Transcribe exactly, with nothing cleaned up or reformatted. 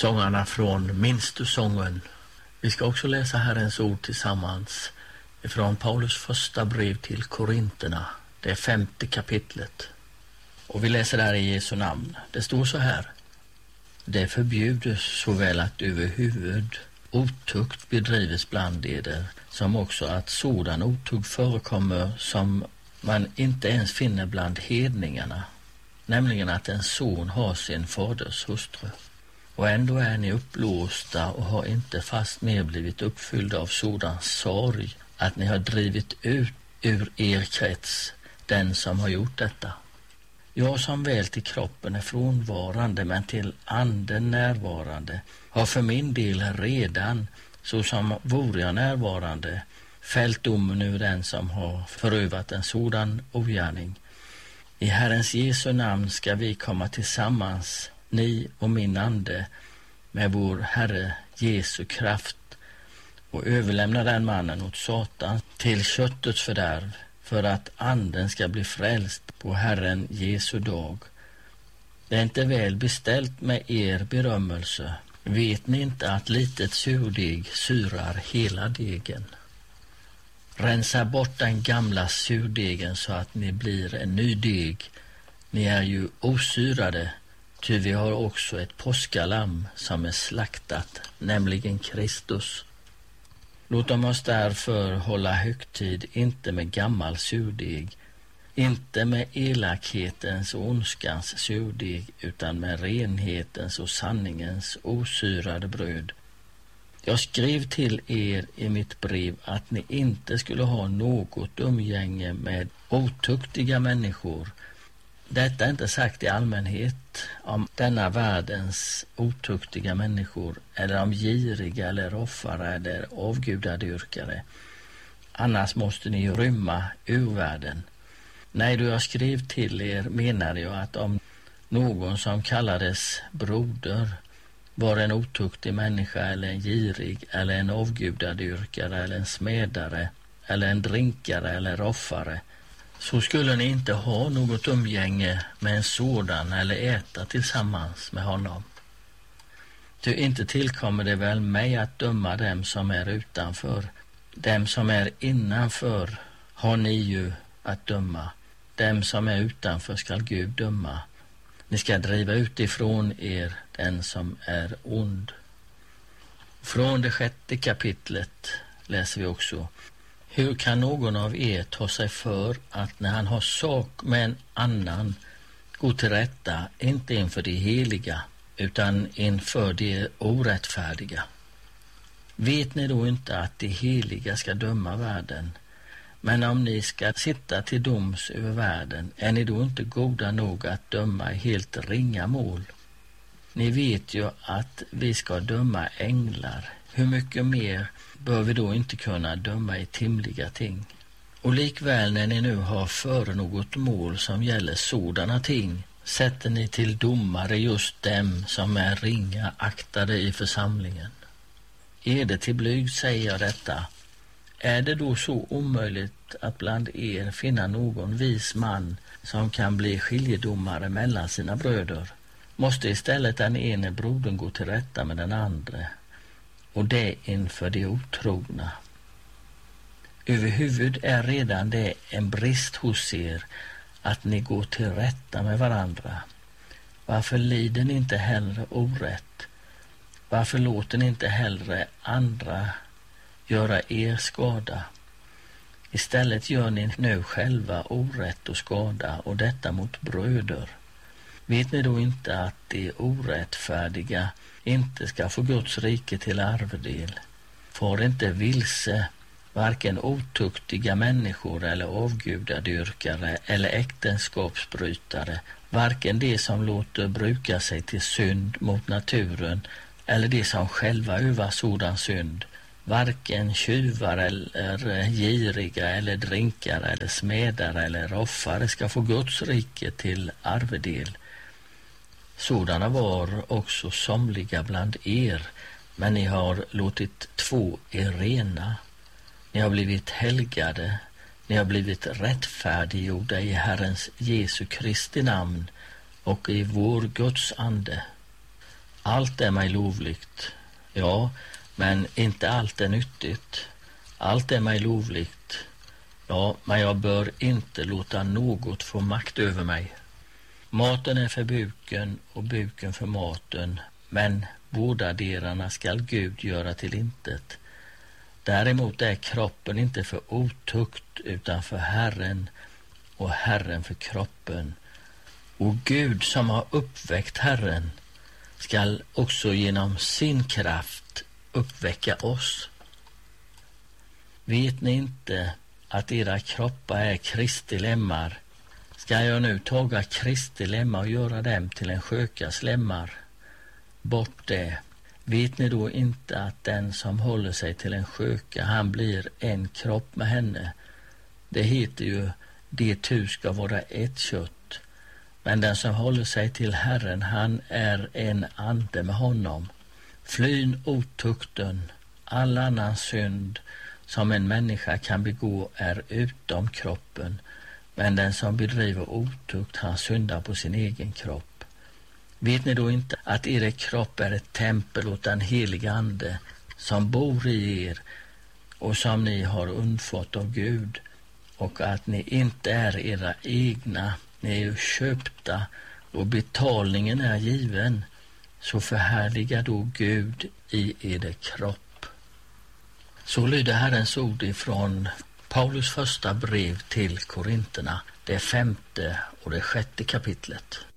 sångarna från Minns du sången. Vi ska också läsa Herrens ord tillsammans ifrån Paulus första brev till Korinterna, det femte kapitlet. Och vi läser där i Jesu namn. Det står så här: det förbjudes såväl att överhuvud otukt bedrivs bland eder, som också att sådan otukt förekommer som man inte ens finner bland hedningarna, nämligen att en son har sin faders hustru. Och ändå är ni uppblåsta och har inte fast mer blivit uppfyllda av sådan sorg att ni har drivit ut ur er krets den som har gjort detta. Jag som väl till kroppen är frånvarande men till anden närvarande har för min del redan, så som vore jag närvarande, fällt domen över den som har förövat en sådan ogärning. I Herrens Jesu namn ska vi komma tillsammans, ni och min ande, med vår Herre Jesu kraft och överlämna den mannen åt Satan till köttets fördärv, för att anden ska bli frälst på Herren Jesu dag. Det är inte väl beställt med er berömmelse. Vet ni inte att litet surdeg syrar hela degen? Rensa bort den gamla surdegen så att ni blir en ny deg. Ni är ju osyrade, ty vi har också ett påskalamm som är slaktat, nämligen Kristus. Låt oss därför hålla högtid, inte med gammal surdeg, inte med elakhetens och ondskans surdeg, utan med renhetens och sanningens osyrade bröd. Jag skrev till er i mitt brev att ni inte skulle ha något umgänge med otuktiga människor. Detta är inte sagt i allmänhet om denna världens otuktiga människor, eller om giriga eller roffare eller avgudadyrkare. Annars måste ni ju rymma ur världen. Nej, då jag skrev till er menade jag att om någon som kallades broder var en otuktig människa, eller en girig, eller en avgudadyrkare, eller en smedare, eller en drinkare, eller roffare, så skulle ni inte ha något umgänge med en sådan eller äta tillsammans med honom. Ty inte tillkommer det väl mig att döma dem som är utanför. Dem som är innanför har ni ju att döma. Dem som är utanför skall Gud döma. Ni ska driva ut ifrån er den som är ond. Från det sjätte kapitlet läser vi också: hur kan någon av er ta sig för att när han har sak med en annan gå till rätta, inte inför de heliga utan inför de orättfärdiga? Vet ni då inte att de heliga ska döma världen? Men om ni ska sitta till doms över världen, är ni då inte goda nog att döma i helt ringa mål? Ni vet ju att vi ska döma änglar. Hur mycket mer bör vi då inte kunna döma i timliga ting? Och likväl när ni nu har för något mål som gäller sådana ting, sätter ni till domare just dem som är ringa aktade i församlingen. Är det till blyg säger jag detta? Är det då så omöjligt att bland er finna någon vis man som kan bli skiljedomare mellan sina bröder? Måste istället den ene brodern gå till rätta med den andra, och det inför de otrogna. Överhuvud är redan det en brist hos er att ni går till rätta med varandra. Varför lider ni inte hellre orätt? Varför låter ni inte hellre andra göra er skada? Istället gör ni nu själva orätt och skada, och detta mot bröder. Vet ni då inte att de orättfärdiga inte ska få Guds rike till arvedel? Får inte vilse, varken otuktiga människor eller avgudadyrkare eller äktenskapsbrytare, varken de som låter bruka sig till synd mot naturen eller de som själva övar sådan synd, varken tjuvar eller giriga eller drinkare eller smedare eller roffare ska få Guds rike till arvedel. Sådana var också somliga bland er, men ni har låtit två er rena. Ni har blivit helgade, ni har blivit rättfärdiggjorda i Herrens Jesu Kristi namn och i vår Guds ande. Allt är mig lovligt. Ja, men inte allt är nyttigt. Allt är mig lovligt. Ja, men jag bör inte låta något få makt över mig. Maten är för buken och buken för maten, men båda delarna skall Gud göra till intet. Däremot är kroppen inte för otukt utan för Herren och Herren för kroppen. Och Gud som har uppväckt Herren skall också genom sin kraft uppväcka oss. Vet ni inte att era kroppar är Kristi lemmar? Ska jag nu taga Kristi lemmar och göra dem till en skökas lemmar? Bort det. Vet ni då inte att den som håller sig till en sköka, han blir en kropp med henne? Det heter ju, de tu ska vara ett kött. Men den som håller sig till Herren, han är en ande med honom. Flyn otukten, all annan synd som en människa kan begå är utom kroppen. Men den som bedriver otukt, han syndar på sin egen kropp. Vet ni då inte att er kropp är ett tempel åt den heliga ande som bor i er och som ni har undfått av Gud, och att ni inte är era egna, ni är ju köpta och betalningen är given, så förhärliga då Gud i er kropp. Så lyder Herrens ord ifrån Paulus första brev till Korinterna, det femte och det sjätte kapitlet.